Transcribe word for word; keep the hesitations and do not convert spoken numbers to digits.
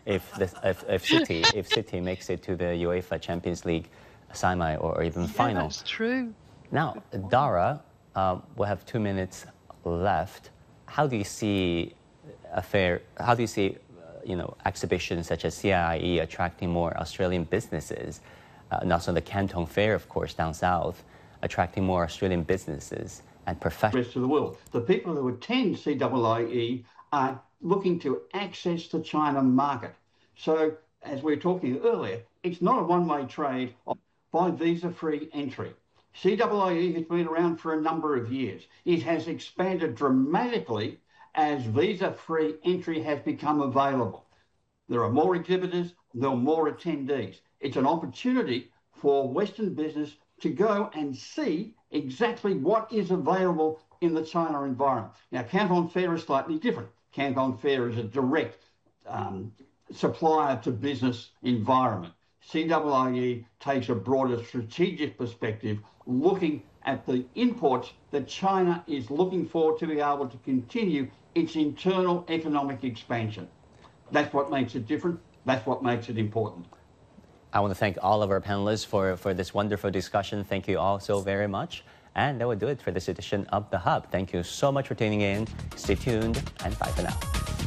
if, this, if, if, City, if City makes it to the UEFA Champions League semi or, or even yeah, final. That's true. Now, Dara, uh, we have two minutes left. How do you see a fair, how do you see, uh, you know, exhibitions such as C I I E attracting more Australian businesses, uh, and also the Canton Fair, of course, down south, attracting more Australian businesses and professionals? Rest of the world. The people who attend C I I E are looking to access the China market. So, as we were talking earlier, it's not a one-way trade by visa-free entry. C I I E has been around for a number of years. It has expanded dramatically as visa-free entry has become available. There are more exhibitors, there are more attendees. It's an opportunity for Western business to go and see exactly what is available in the China environment. Now, Canton Fair is slightly different. Canton Fair is a direct um, supplier to business environment. C I I E takes a broader strategic perspective, looking at the imports that China is looking for to be able to continue its internal economic expansion. That's what makes it different. That's what makes it important. I want to thank all of our panelists for, for this wonderful discussion. Thank you all so very much. And that will do it for this edition of The Hub. Thank you so much for tuning in. Stay tuned, and bye for now.